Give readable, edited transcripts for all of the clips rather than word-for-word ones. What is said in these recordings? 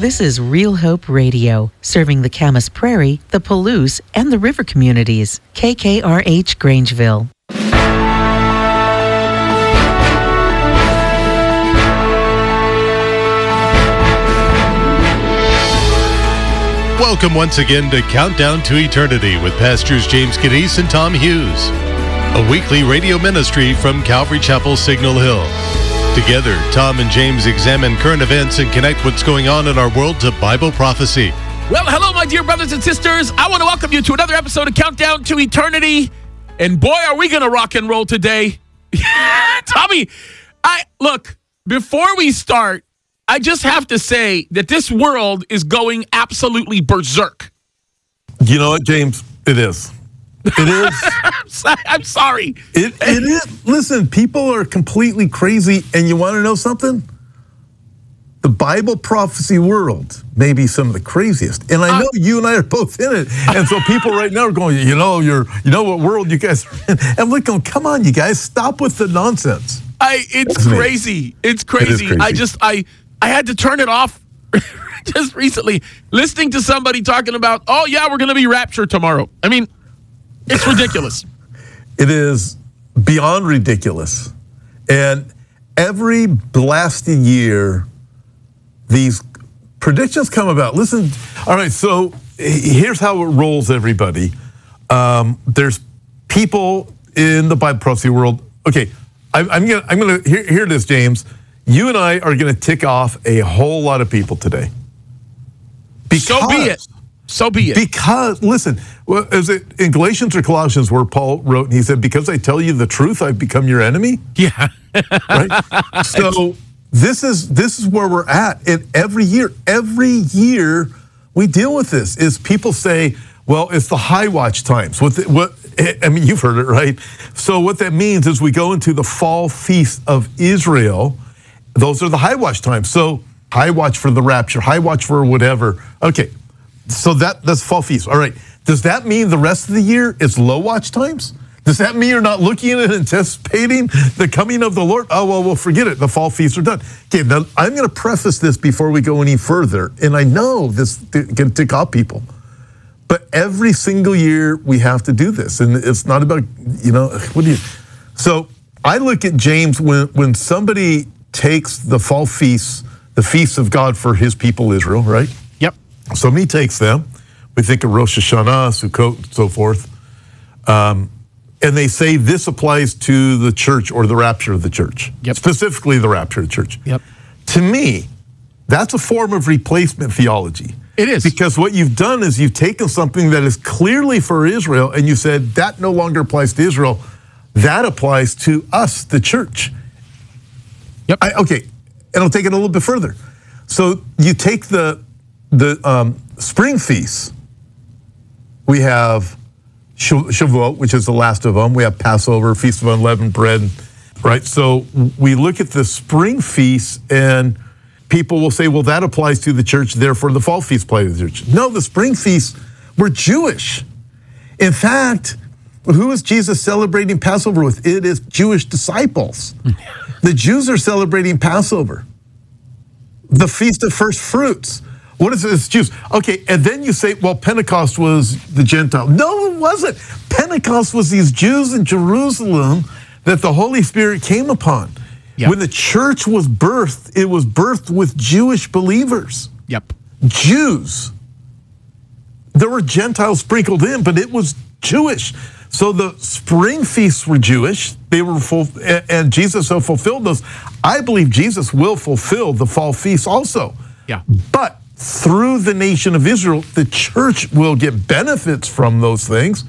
This is Real Hope Radio, serving the Camas Prairie, the Palouse, and the river communities. KKRH Grangeville. Welcome once again to Countdown to Eternity with Pastors James Cadiz and Tom Hughes, a weekly radio ministry from Calvary Chapel, Signal Hill. Together, Tom and James examine current events and connect what's going on in our world to Bible prophecy. Well, hello, my dear brothers and sisters. I want to welcome you to another episode of Countdown to Eternity. And boy, are we going to rock and roll today. Tommy, look, before we start, I just have to say that this world is going absolutely berserk. You know what, James? It is. It is. I'm sorry. It is. Listen, people are completely crazy, and you want to know something? The Bible prophecy world may be some of the craziest, and I know you and I are both in it. And so people right now are going, you know what world you guys are in? And we're going, come on, you guys, stop with the nonsense. It's crazy. It's crazy. It is crazy. I had to turn it off just recently, listening to somebody talking about, oh yeah, we're going to be raptured tomorrow. I mean, it's ridiculous. It is beyond ridiculous. And every blasted year, these predictions come about. Listen, all right, so here's how it rolls, everybody. There's people in the Bible prophecy world. Okay, I'm gonna hear this, James. You and I are going to tick off a whole lot of people today. So be it. So be it. Because, listen, is it in Galatians or Colossians where Paul wrote, and he said, because I tell you the truth, I've become your enemy? Yeah. Right? So this is where we're at. And every year we deal with this, is people say, well, it's the high watch times. I mean, you've heard it, right? So what that means is we go into the fall feast of Israel. Those are the high watch times. So high watch for the rapture, high watch for whatever. Okay, so that's fall feast. All right, does that mean the rest of the year is low watch times? Does that mean you're not looking at it, anticipating the coming of the Lord? Oh, well, forget it. The fall feasts are done. Okay, now I'm going to preface this before we go any further. And I know this can tick off people. But every single year we have to do this. And it's not about, So I look at James when somebody takes the fall feasts, the feasts of God for his people Israel, right? Yep. Somebody takes them. We think of Rosh Hashanah, Sukkot, so forth. And they say this applies to the church or the rapture of the church. Yep. Specifically the rapture of the church. Yep. To me, that's a form of replacement theology. It is. Because what you've done is you've taken something that is clearly for Israel and you said that no longer applies to Israel. That applies to us, the church. Yep. Okay, and I'll take it a little bit further. So you take the spring feasts. We have Shavuot, which is the last of them. We have Passover, Feast of Unleavened Bread, right? So we look at the spring feasts, and people will say, well, that applies to the church, therefore the fall feast applies to the church. No, the spring feasts were Jewish. In fact, who is Jesus celebrating Passover with? It is Jewish disciples. The Jews are celebrating Passover, the Feast of First Fruits. What is this, Jews? Okay, and then you say, well, Pentecost was the Gentile. No, it wasn't. Pentecost was these Jews in Jerusalem that the Holy Spirit came upon. Yep. When the church was birthed, it was birthed with Jewish believers. Yep. Jews. There were Gentiles sprinkled in, but it was Jewish. So the spring feasts were Jewish. They were full, and Jesus fulfilled those. I believe Jesus will fulfill the fall feasts also. Yeah. But through the nation of Israel, the church will get benefits from those things.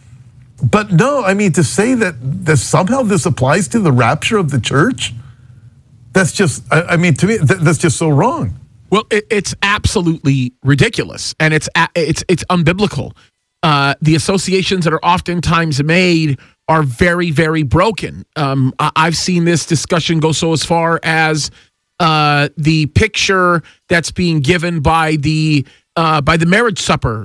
But no, I mean, to say that somehow this applies to the rapture of the church, that's just, I mean, to me, that's just so wrong. Well, it's absolutely ridiculous, and it's unbiblical. The associations that are oftentimes made are very, very broken. I've seen this discussion go so as far as the picture that's being given by the marriage supper.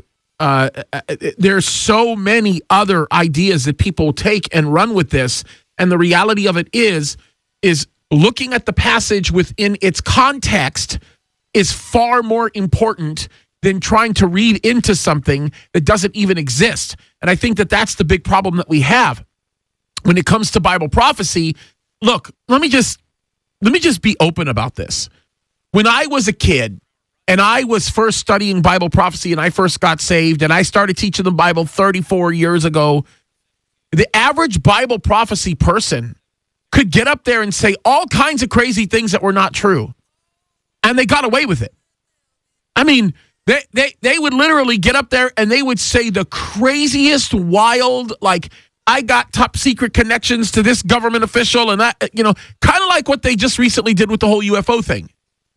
There's so many other ideas that people take and run with this, and the reality of it is looking at the passage within its context. is far more important than trying to read into something that doesn't even exist. And I think that that's the big problem that we have when it comes to Bible prophecy. Look, let me just be open about this. When I was a kid and I was first studying Bible prophecy and I first got saved and I started teaching the Bible 34 years ago, the average Bible prophecy person could get up there and say all kinds of crazy things that were not true. And they got away with it. I mean, they would literally get up there and they would say the craziest, wild, like, I got top secret connections to this government official and that, kind of like what they just recently did with the whole UFO thing.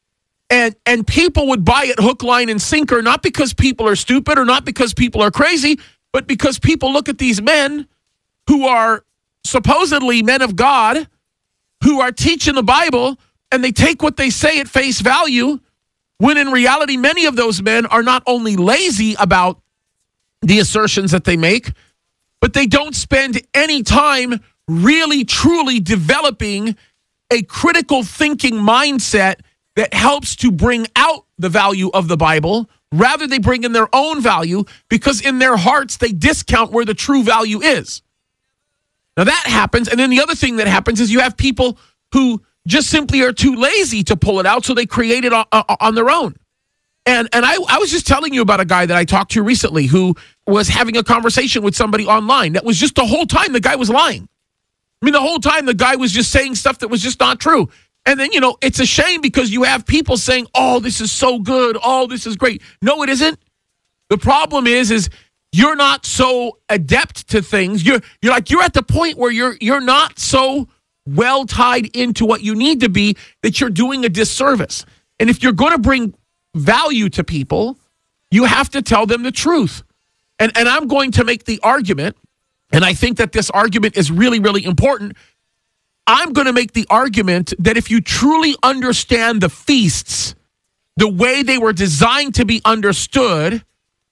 And people would buy it hook, line, and sinker, not because people are stupid or not because people are crazy, but because people look at these men who are supposedly men of God, who are teaching the Bible, and they take what they say at face value, when in reality, many of those men are not only lazy about the assertions that they make, but they don't spend any time really, truly developing a critical thinking mindset that helps to bring out the value of the Bible. Rather, they bring in their own value because in their hearts, they discount where the true value is. Now, that happens. And then the other thing that happens is you have people who just simply are too lazy to pull it out, so they create it on their own. And I was just telling you about a guy that I talked to recently who was having a conversation with somebody online that was just the whole time the guy was lying. I mean, the whole time the guy was just saying stuff that was just not true. And then, it's a shame because you have people saying, oh, this is so good. Oh, this is great. No, it isn't. The problem is you're not so adept to things. You're at the point where you're not so well tied into what you need to be that you're doing a disservice. And if you're going to bring value to people, you have to tell them the truth. And I'm going to make the argument, and I think that this argument is really, really important. I'm going to make the argument that if you truly understand the feasts, the way they were designed to be understood,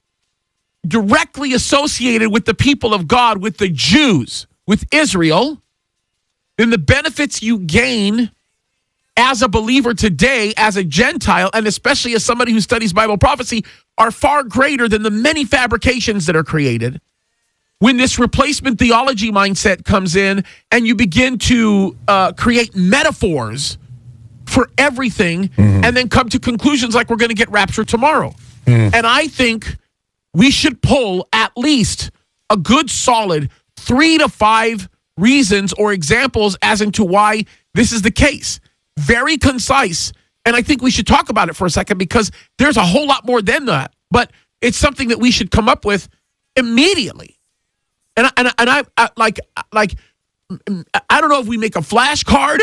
directly associated with the people of God, with the Jews, with Israel, then the benefits you gain as a believer today, as a Gentile, and especially as somebody who studies Bible prophecy, are far greater than the many fabrications that are created. When this replacement theology mindset comes in and you begin to create metaphors for everything and then come to conclusions like we're going to get raptured tomorrow. And I think we should pull at least a good solid 3 to 5 reasons or examples as into why this is the case. Very concise. And I think we should talk about it for a second because there's a whole lot more than that. But it's something that we should come up with immediately. And I don't know if we make a flashcard,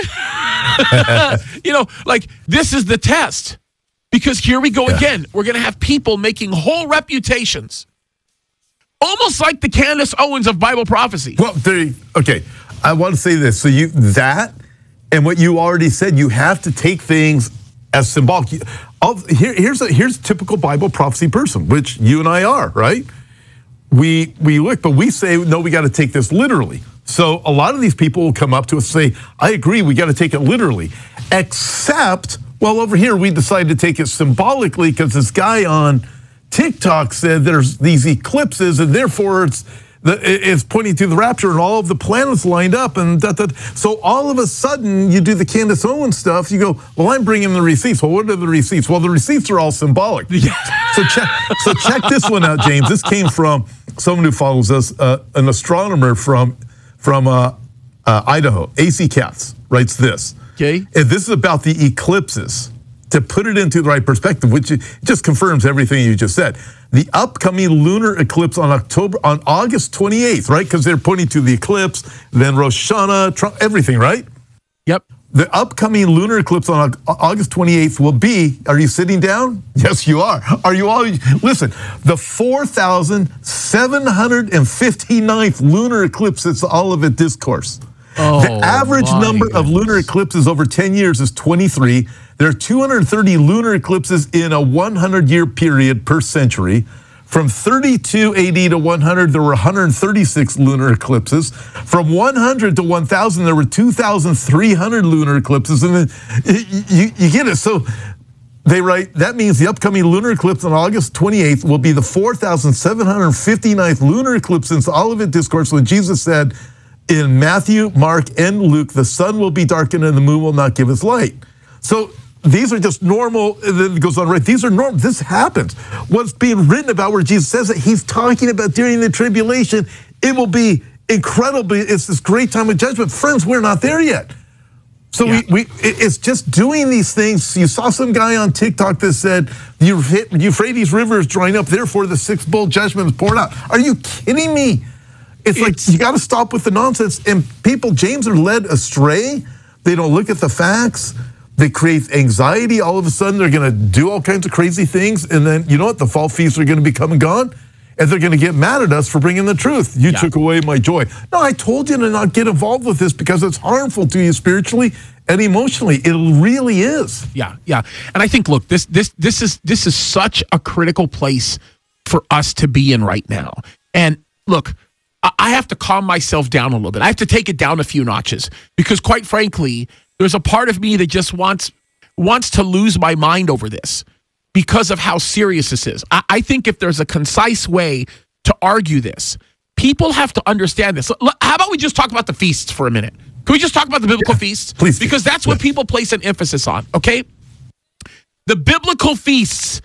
this is the test. Because here we go again. We're going to have people making whole reputations, almost like the Candace Owens of Bible prophecy. Well, okay, I want to say this. So and what you already said, you have to take things as symbolic. Here's a typical Bible prophecy person, which you and I are, right? We look, but we say, no, we got to take this literally. So a lot of these people will come up to us and say, I agree, we got to take it literally. Except, well, over here, we decided to take it symbolically because this guy on TikTok said there's these eclipses and therefore it's pointing to the rapture and all of the planets lined up and So all of a sudden you do the Candace Owens stuff. You go, well, I'm bringing the receipts. Well, what are the receipts? Well, the receipts are all symbolic. So check this one out, James. This came from someone who follows us, an astronomer from Idaho. AC Katz writes this. Okay. And this is about the eclipses. To put it into the right perspective, which just confirms everything you just said. The upcoming lunar eclipse on August 28th, right? Because they're pointing to the eclipse, then Rosh Hashanah, Trump, everything, right? Yep. The upcoming lunar eclipse on August 28th will be, are you sitting down? Yes, you are. Are you all, listen, the 4,759th lunar eclipse that's Olivet Discourse. The average number of lunar eclipses over 10 years is 23. There are 230 lunar eclipses in a 100-year period per century. From 32 AD to 100, there were 136 lunar eclipses. From 100 to 1000, there were 2,300 lunar eclipses. And then you get it. So They write, that means the upcoming lunar eclipse on August 28th will be the 4,759th lunar eclipse since the Olivet Discourse, when Jesus said in Matthew, Mark, and Luke, the sun will be darkened and the moon will not give its light. So these are just normal, and then it goes on, right? These are normal, this happens. What's being written about where Jesus says that he's talking about during the tribulation, it will be incredibly, it's this great time of judgment. Friends, we're not there yet. So it's just doing these things. You saw some guy on TikTok that said, the Euphrates River is drying up, therefore the sixth bowl judgment is poured out. Are you kidding me? It's like, you got to stop with the nonsense. And people, James, are led astray. They don't look at the facts. They create anxiety. All of a sudden, they're going to do all kinds of crazy things. And then, you know what? The fall feasts are going to be come and gone. And they're going to get mad at us for bringing the truth. You took away my joy. No, I told you to not get involved with this because it's harmful to you spiritually and emotionally. It really is. Yeah. And I think, look, this is such a critical place for us to be in right now. And look, I have to calm myself down a little bit. I have to take it down a few notches because, quite frankly, there's a part of me that just wants to lose my mind over this, because of how serious this is. I think if there's a concise way to argue this, people have to understand this. How about we just talk about the feasts for a minute? Can we just talk about the biblical feasts? Please. Because that's what people place an emphasis on, okay? The biblical feasts,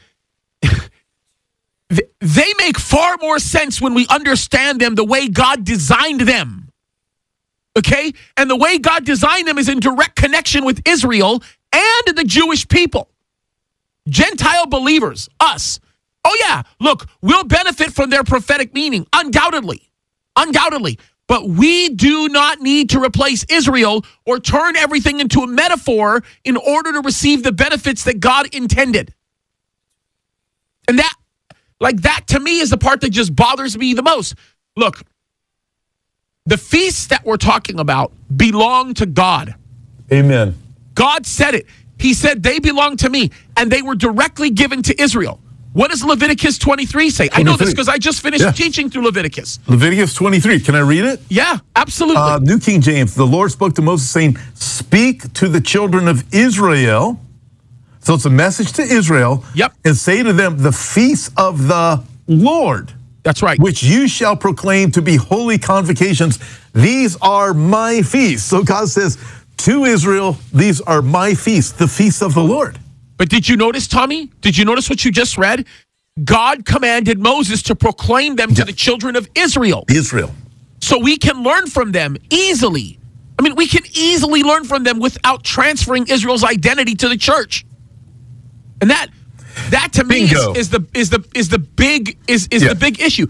they make far more sense when we understand them the way God designed them, okay? And the way God designed them is in direct connection with Israel and the Jewish people. Gentile believers, us. Oh yeah, look, we'll benefit from their prophetic meaning, undoubtedly. But we do not need to replace Israel or turn everything into a metaphor in order to receive the benefits that God intended. And that to me is the part that just bothers me the most. Look, the feasts that we're talking about belong to God. Amen. God said it. He said they belong to me, and they were directly given to Israel. What does Leviticus 23 say? 23. I know this because I just finished teaching through Leviticus. Leviticus 23. Can I read it? Yeah, absolutely. New King James. The Lord spoke to Moses saying, speak to the children of Israel. So it's a message to Israel. Yep. And say to them, the feasts of the Lord. That's right. Which you shall proclaim to be holy convocations. These are my feasts. So God says to Israel, these are my feasts, the feasts of the Lord. But did you notice, Tommy? Did you notice what you just read? God commanded Moses to proclaim them to the children of Israel. Israel. So we can learn from them easily. I mean, we can easily learn from them without transferring Israel's identity to the church. And that to me is the big issue.